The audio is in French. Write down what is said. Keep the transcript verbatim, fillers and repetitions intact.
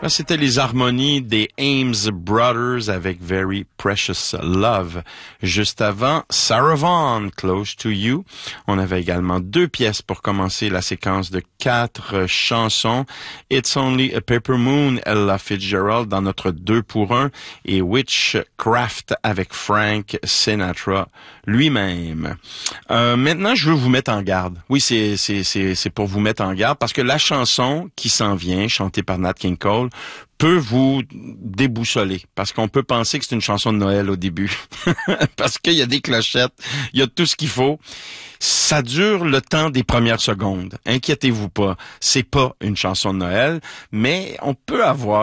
Là, c'était les harmonies des Ames Brothers avec Very Precious Love. Juste avant, Sarah Vaughan, Close to You. On avait également deux pièces pour commencer la séquence de quatre chansons. It's Only a Paper Moon, Ella Fitzgerald dans notre deux pour un et Witchcraft avec Frank Sinatra lui-même. Euh, maintenant, je veux vous mettre en garde. Oui, c'est, c'est, c'est, c'est pour vous mettre en garde parce que la chanson qui s'en vient, chantée par Nat King Cole, peut vous déboussoler, parce qu'on peut penser que c'est une chanson de Noël au début, parce qu'il y a des clochettes, il y a tout ce qu'il faut. Ça dure le temps des premières secondes. Inquiétez-vous pas, c'est pas une chanson de Noël, mais on peut avoir